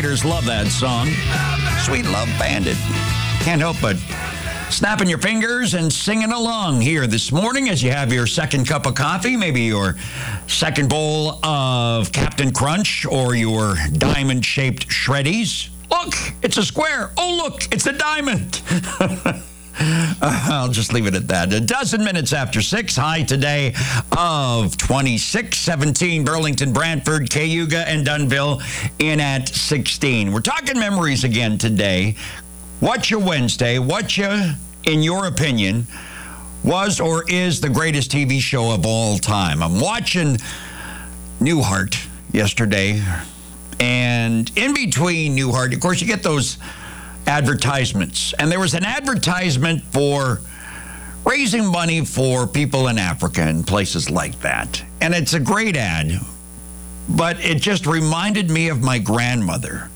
Love that song. Sweet Love Bandit. Can't help but snapping your fingers and singing along here this morning as you have your second cup of coffee, maybe your second bowl of Captain Crunch or your diamond-shaped Shreddies. Look, it's a square. Oh, look, it's a diamond. I'll just leave it at that. 12 minutes after 6. High today of 26, 17, Burlington, Brantford, Cayuga, and Dunnville in at 16. We're talking memories again today. What's your Wednesday? What you, in your opinion, was or is the greatest TV show of all time? I'm watching Newhart yesterday, and in between Newhart, of course, you get those advertisements. And there was an advertisement for raising money for people in Africa and places like that. And it's a great ad, but it just reminded me of my grandmother.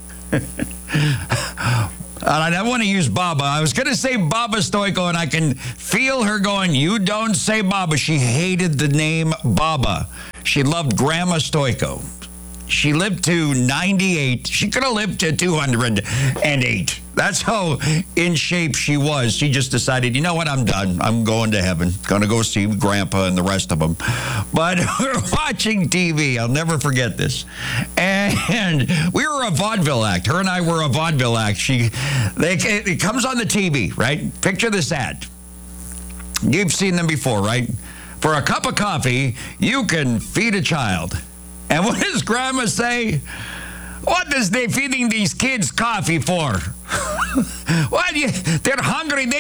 I don't want to use Baba. I was going to say Baba Stoiko, and I can feel her going, you don't say Baba. She hated the name Baba. She loved Grandma Stoiko. She lived to 98. She could have lived to 208. That's how in shape she was. She just decided, you know what, I'm done. I'm going to heaven. Going to go see Grandpa and the rest of them. But we're watching TV. I'll never forget this. And we were a vaudeville act. Her and I were a vaudeville act. It comes on the TV, right? Picture this ad. You've seen them before, right? For a cup of coffee, you can feed a child. And what does Grandma say? What is they feeding these kids coffee for? They're hungry. They